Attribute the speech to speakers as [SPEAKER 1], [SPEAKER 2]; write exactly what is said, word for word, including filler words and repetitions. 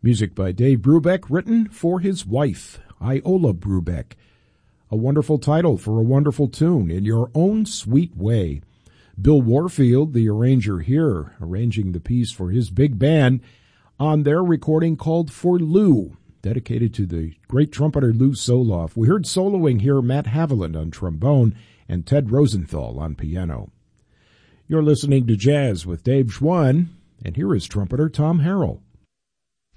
[SPEAKER 1] Music by Dave Brubeck, written for his wife, Iola Brubeck. A wonderful title for a wonderful tune, In Your Own Sweet Way. Bill Warfield, the arranger here, arranging the piece for his big band on their recording called For Lou, dedicated to the great trumpeter Lou Soloff. We heard soloing here Matt Haviland on trombone and Ted Rosenthal on piano. You're listening to Jazz with Dave Schwann, and here is trumpeter Tom Harrell.